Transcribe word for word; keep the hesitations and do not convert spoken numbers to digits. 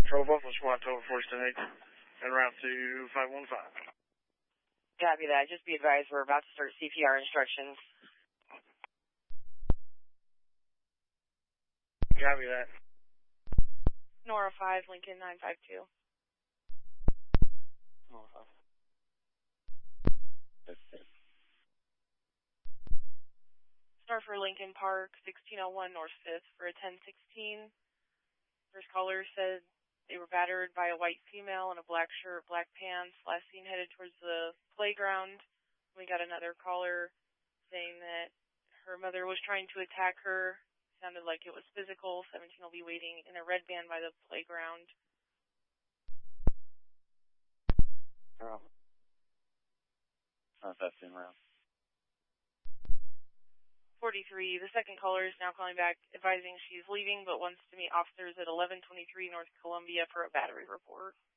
Patrol Buffalo Squad, Tower Force ten eight, en route to five one five. Copy that. Just be advised, we're about to start C P R instructions. Copy that. Nora five, Lincoln nine five two. Nora five. Start for Lincoln Park, sixteen oh one North fifth for a ten sixteen. First caller said they were battered by a white female in a black shirt, black pants, last seen headed towards the playground. We got another caller saying that her mother was trying to attack her. Sounded like it was physical. seventeen will be waiting in a red van by the playground. Oh. Not that soon around. forty-three, the second caller is now calling back, advising she's leaving but wants to meet officers at eleven twenty-three North Columbia for a battery report.